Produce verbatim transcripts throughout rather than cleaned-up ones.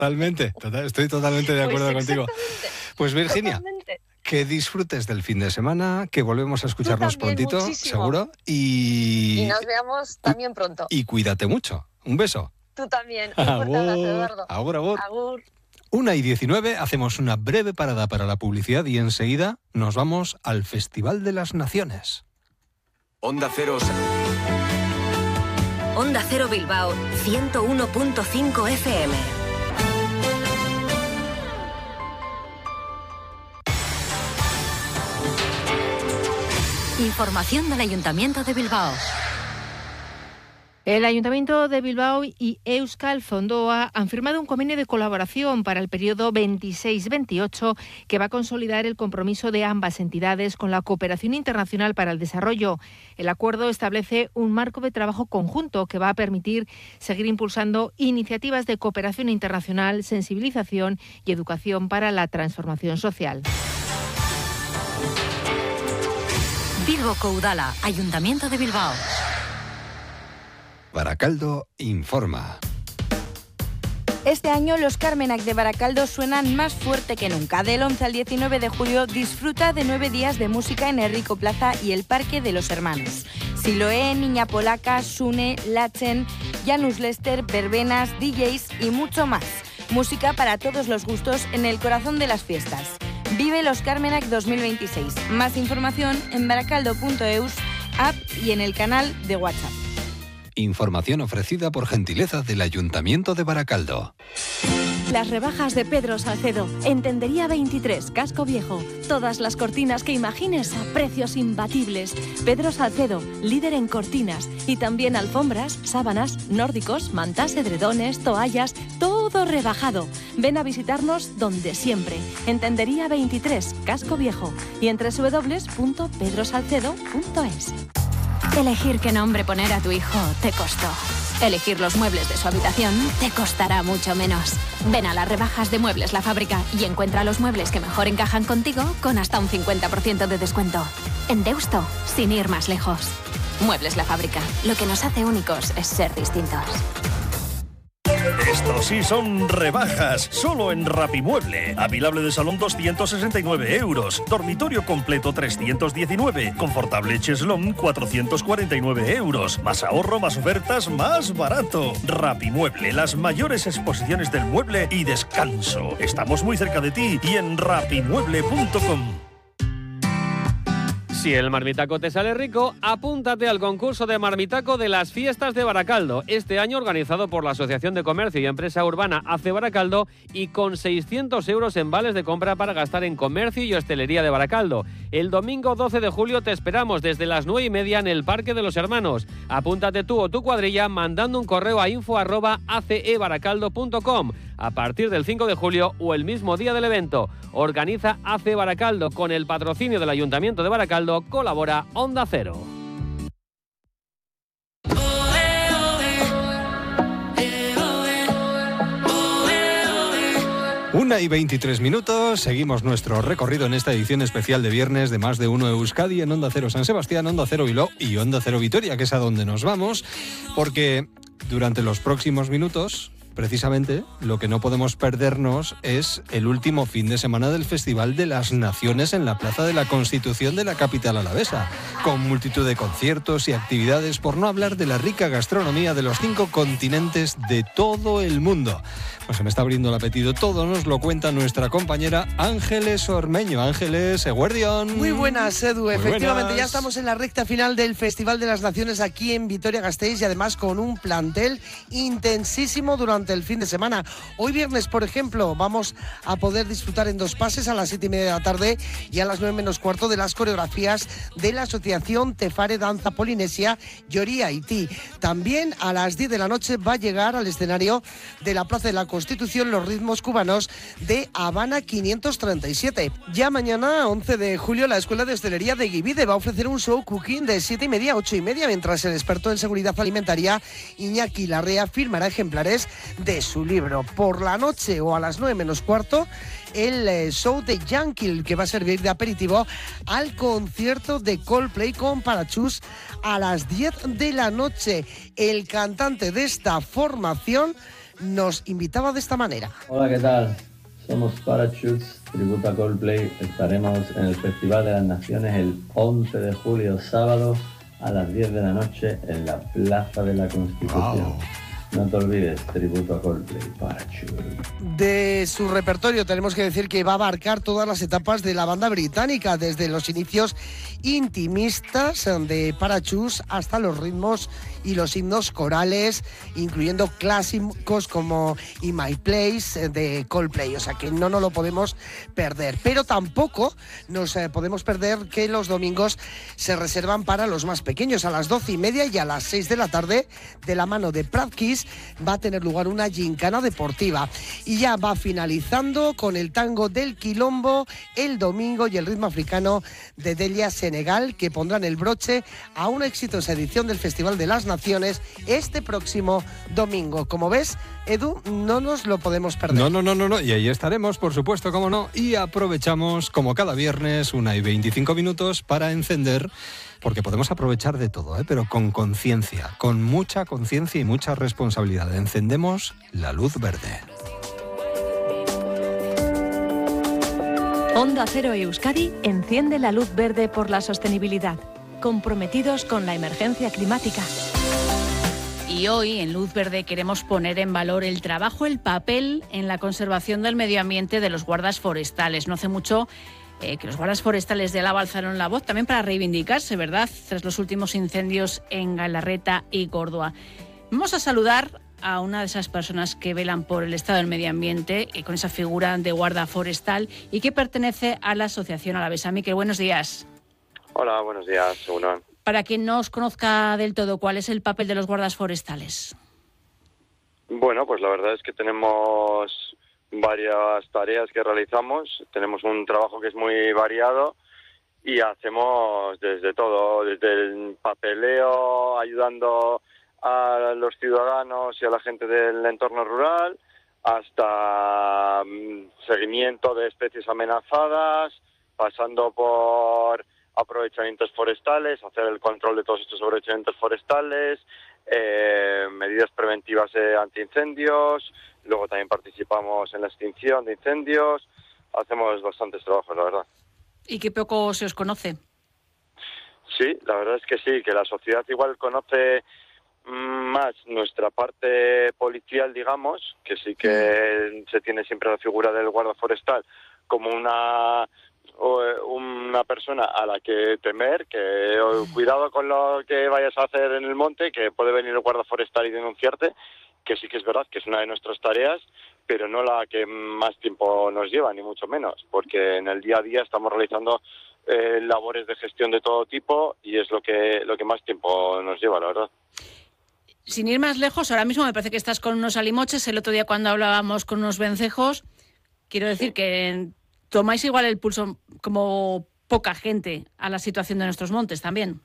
Totalmente, total, estoy totalmente de acuerdo Pues contigo. Pues Virginia, totalmente. que disfrutes del fin de semana, que volvemos a escucharnos también, prontito, muchísimo. seguro, y... Y nos veamos también pronto. Y cuídate mucho. Un beso. Tú también. Un fuerte abrazo, Eduardo. Agur, agur. Agur. Una y diecinueve, hacemos una breve parada para la publicidad y enseguida nos vamos al Festival de las Naciones. Onda Cero. Onda Cero Bilbao, ciento uno punto cinco F M. Información del Ayuntamiento de Bilbao. El Ayuntamiento de Bilbao y Euskal Fondoa han firmado un convenio de colaboración para el periodo veintiséis veintiocho que va a consolidar el compromiso de ambas entidades con la cooperación internacional para el desarrollo. El acuerdo establece un marco de trabajo conjunto que va a permitir seguir impulsando iniciativas de cooperación internacional, sensibilización y educación para la transformación social. Bilbo Coudala, Ayuntamiento de Bilbao. Baracaldo informa. Este año los Carmenac de Baracaldo suenan más fuerte que nunca. Del once al diecinueve de julio disfruta de nueve días de música en Herriko Plaza y el Parque de los Hermanos. Siloé, Niña Polaca, Sune, Lachen, Janus Lester, verbenas, D Js y mucho más. Música para todos los gustos en el corazón de las fiestas. Vive los Carmenac dos mil veintiséis. Más información en baracaldo punto eus, app y en el canal de WhatsApp. Información ofrecida por gentileza del Ayuntamiento de Baracaldo. Las rebajas de Pedro Salcedo, en Tendería veintitrés, Casco Viejo. Todas las cortinas que imagines a precios imbatibles. Pedro Salcedo, líder en cortinas. Y también alfombras, sábanas, nórdicos, mantas, edredones, toallas, todo rebajado. Ven a visitarnos donde siempre. En Tendería veintitrés, Casco Viejo. Y en doble u doble u doble u punto pedro salcedo punto es. Elegir qué nombre poner a tu hijo te costó. Elegir los muebles de su habitación te costará mucho menos. Ven a las rebajas de Muebles La Fábrica y encuentra los muebles que mejor encajan contigo con hasta un cincuenta por ciento de descuento. En Deusto, sin ir más lejos. Muebles La Fábrica. Lo que nos hace únicos es ser distintos. Estos sí son rebajas, solo en Rapimueble. Apilable de salón doscientos sesenta y nueve euros, dormitorio completo trescientos diecinueve, confortable cheslón cuatrocientos cuarenta y nueve euros. Más ahorro, más ofertas, más barato. Rapimueble, las mayores exposiciones del mueble y descanso. Estamos muy cerca de ti y en rapimueble punto com. Si el marmitaco te sale rico, apúntate al concurso de marmitaco de las fiestas de Baracaldo, este año organizado por la Asociación de Comercio y Empresa Urbana A C E Baracaldo y con seiscientos euros en vales de compra para gastar en comercio y hostelería de Baracaldo. El domingo doce de julio te esperamos desde las nueve y media en el Parque de los Hermanos. Apúntate tú o tu cuadrilla mandando un correo a info arroba a c e baracaldo punto com a partir del cinco de julio o el mismo día del evento. Organiza A C E Baracaldo con el patrocinio del Ayuntamiento de Baracaldo. Colabora Onda Cero. Una y veintitrés minutos, seguimos nuestro recorrido en esta edición especial de viernes de Más de Uno Euskadi en Onda Cero San Sebastián, Onda Cero Bilbao y Onda Cero Vitoria, que es a donde nos vamos, porque durante los próximos minutos, precisamente, lo que no podemos perdernos es el último fin de semana del Festival de las Naciones en la Plaza de la Constitución de la capital alavesa, con multitud de conciertos y actividades, por no hablar de la rica gastronomía de los cinco continentes de todo el mundo. Pues se me está abriendo el apetito. Todo nos lo cuenta nuestra compañera Ángeles Ormeño. Ángeles, Eguerdión. Muy buenas, Edu. Muy Efectivamente, buenas. Ya estamos en la recta final del Festival de las Naciones aquí en Vitoria-Gasteiz y además con un plantel intensísimo durante el fin de semana. Hoy viernes, por ejemplo, vamos a poder disfrutar en dos pases a las siete y media de la tarde y a las nueve menos cuarto de las coreografías de la Asociación Tefare Danza Polinesia Llorí Haití. También a las diez de la noche va a llegar al escenario de la Plaza de la Constitución los ritmos cubanos de Habana quinientos treinta y siete. Ya mañana, once de julio, la Escuela de Hostelería de Guivide va a ofrecer un show cooking de siete y media a ocho y media, mientras el experto en seguridad alimentaria Iñaki Larrea firmará ejemplares de su libro. Por la noche o a las nueve menos cuarto, el eh, show de Yankee, que va a servir de aperitivo al concierto de Coldplay con Parachus a las diez de la noche. El cantante de esta formación nos invitaba de esta manera. Hola, ¿qué tal? Somos Parachutes, tributo a Coldplay. Estaremos en el Festival de las Naciones el once de julio, sábado, a las diez de la noche, en la Plaza de la Constitución. Wow. No te olvides, tributo a Coldplay, Parachutes. De su repertorio tenemos que decir que va a abarcar todas las etapas de la banda británica, desde los inicios intimistas de Parachutes hasta los ritmos y los himnos corales, incluyendo clásicos como In My Place de Coldplay, o sea que no nos lo podemos perder. Pero tampoco nos eh, podemos perder que los domingos se reservan para los más pequeños. A las doce y media y a las seis de la tarde, de la mano de Pratt Kiss, va a tener lugar una gincana deportiva. Y ya va finalizando con el tango del Quilombo el domingo y el ritmo africano de Delia Senegal, que pondrán el broche a una exitosa edición del Festival de las Naciones este próximo domingo. Como ves, Edu, no nos lo podemos perder. No, no, no, no, no. Y ahí estaremos, por supuesto, cómo no. Y aprovechamos, como cada viernes, una y veinticinco minutos para encender, porque podemos aprovechar de todo, ¿eh? Pero con conciencia, con mucha conciencia y mucha responsabilidad. Encendemos la luz verde. Onda Cero Euskadi enciende la luz verde por la sostenibilidad, comprometidos con la emergencia climática. Y hoy en Luz Verde queremos poner en valor el trabajo, el papel en la conservación del medio ambiente de los guardas forestales. No hace mucho eh, que los guardas forestales de Álava alzaron la voz también para reivindicarse, ¿verdad?, tras los últimos incendios en Galarreta y Córdoba. Vamos a saludar a una de esas personas que velan por el estado del medio ambiente y con esa figura de guarda forestal y que pertenece a la Asociación Alavesa. Miquel, buenos días. Hola, buenos días, Seguro. Para quien no os conozca del todo, ¿cuál es el papel de los guardas forestales? Bueno, pues la verdad es que tenemos varias tareas que realizamos. Tenemos un trabajo que es muy variado y hacemos desde todo, desde el papeleo, ayudando a los ciudadanos y a la gente del entorno rural, hasta um, seguimiento de especies amenazadas, pasando por aprovechamientos forestales, hacer el control de todos estos aprovechamientos forestales, eh, medidas preventivas de antiincendios, luego también participamos en la extinción de incendios, hacemos bastantes trabajos, la verdad. ¿Y qué poco se os conoce? Sí, la verdad es que sí, que la sociedad igual conoce más nuestra parte policial, digamos, que sí que se tiene siempre la figura del guarda forestal como una una persona a la que temer, que cuidado con lo que vayas a hacer en el monte, que puede venir el guarda forestal y denunciarte, que sí que es verdad que es una de nuestras tareas, pero no la que más tiempo nos lleva, ni mucho menos, porque en el día a día estamos realizando eh, labores de gestión de todo tipo y es lo que lo que más tiempo nos lleva, la verdad. Sin ir más lejos, ahora mismo me parece que estás con unos alimoches. El otro día cuando hablábamos con unos vencejos, quiero decir que tomáis igual el pulso como poca gente a la situación de nuestros montes también.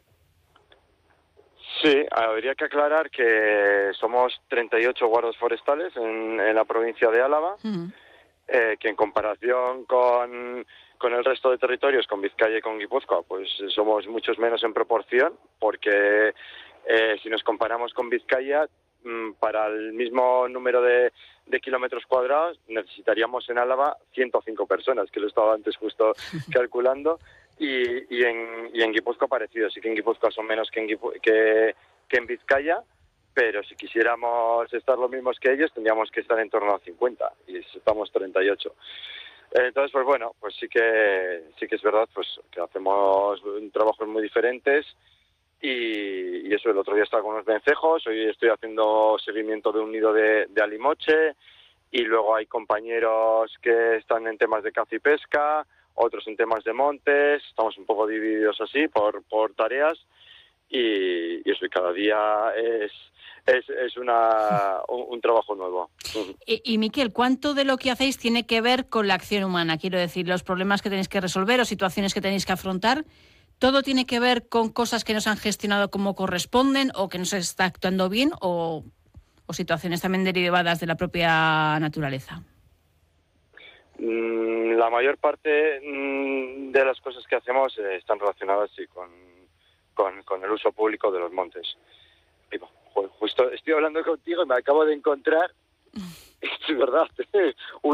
Sí, habría que aclarar que somos treinta y ocho guardas forestales en, en la provincia de Álava, uh-huh. eh, que en comparación con, con el resto de territorios, con Vizcaya y con Guipúzcoa, pues somos muchos menos en proporción, porque eh, si nos comparamos con Vizcaya, para el mismo número de, de kilómetros cuadrados necesitaríamos en Álava ciento cinco personas, que lo estaba antes justo calculando, y, y, en, y en Guipúzcoa parecido. Sí que en Guipúzcoa son menos que en, Guipu- que, que en Vizcaya, pero si quisiéramos estar los mismos que ellos tendríamos que estar en torno a cincuenta, y estamos treinta y ocho. Entonces, pues bueno, pues sí que sí que es verdad, pues que hacemos trabajos muy diferentes. Y, y eso, el otro día estaba con unos vencejos, hoy estoy haciendo seguimiento de un nido de, de alimoche, y luego hay compañeros que están en temas de caza y pesca, otros en temas de montes, estamos un poco divididos así por, por tareas, y, y eso, y cada día es, es, es una, un, un trabajo nuevo. Y, y Miquel, ¿cuánto de lo que hacéis tiene que ver con la acción humana? Quiero decir, los problemas que tenéis que resolver o situaciones que tenéis que afrontar, ¿todo tiene que ver con cosas que no se han gestionado como corresponden o que no se está actuando bien o, o situaciones también derivadas de la propia naturaleza? La mayor parte de las cosas que hacemos están relacionadas sí, con, con, con el uso público de los montes. Justo estoy hablando contigo y me acabo de encontrar es verdad,